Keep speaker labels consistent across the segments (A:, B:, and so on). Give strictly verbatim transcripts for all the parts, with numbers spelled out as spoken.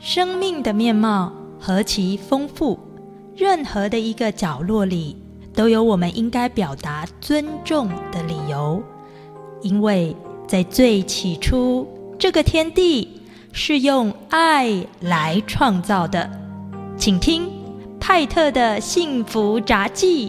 A: 生命的面貌何其丰富，任何的一个角落里都有我们应该表达尊重的理由。因为在最起初，这个天地是用爱来创造的。请听派特的幸福杂记。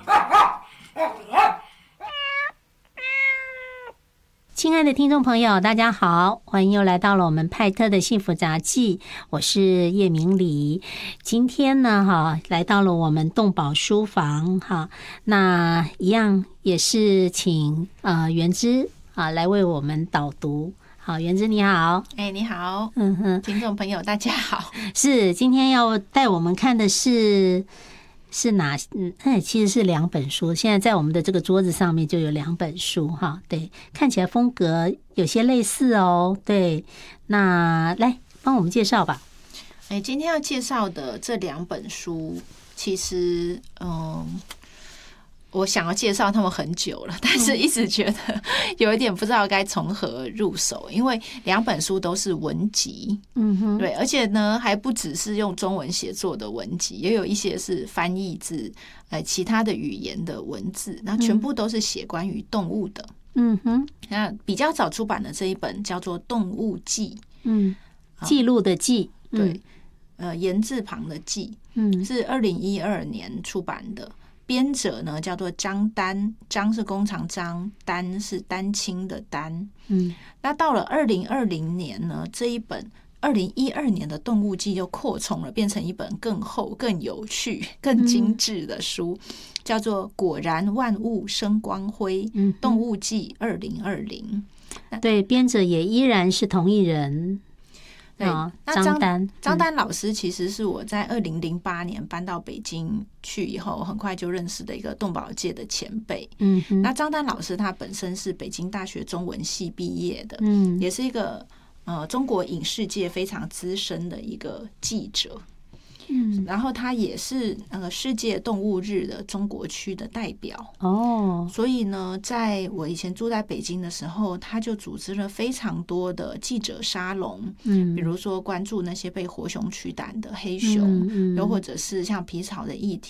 B: 亲爱的听众朋友，大家好，欢迎又来到了我们派特的幸福杂记，我是叶明礼。今天呢，哈，来到了我们动保书房，哈，那一样也是请呃元之啊来为我们导读。好，元之你好。
C: 哎、欸，你好，
B: 嗯哼，
C: 听众朋友大家好。
B: 是，今天要带我们看的是。是哪？嗯，哎，其实是两本书。现在在我们的这个桌子上面就有两本书，哈，对，看起来风格有些类似哦。对，那来帮我们介绍吧。
C: 哎，今天要介绍的这两本书，其实，嗯，我想要介绍他们很久了，但是一直觉得有一点不知道该从何入手，因为两本书都是文集，嗯哼，对，而且呢还不只是用中文写作的文集，也有一些是翻译自呃其他的语言的文字，那全部都是写关于动物的，嗯哼，那比较早出版的这一本叫做《动物记》，嗯，
B: 记录的记，
C: 对，呃，言字旁的记，嗯，是二零一二年出版的。编者呢叫做张丹，张是弓长张，丹是丹青的丹。嗯，那到了二零二零年呢，这一本二零一二年的《动物记》又扩充了，变成一本更厚、更有趣、更精致的书，嗯、叫做《果然万物生光辉》，嗯，《动物记二零二零》。
B: 对，编者也依然是同一人。
C: 对，那张丹张丹老师其实是我在二零零八年搬到北京去以后，很快就认识的一个动保界的前辈。嗯，那张丹老师他本身是北京大学中文系毕业的，嗯，也是一个呃中国影视界非常资深的一个记者。嗯，然后他也是那个世界动物日的中国区的代表哦，所以呢，在我以前住在北京的时候，他就组织了非常多的记者沙龙，嗯，比如说关注那些被活熊驱赶的黑熊，嗯嗯、又或者是像皮草的议题，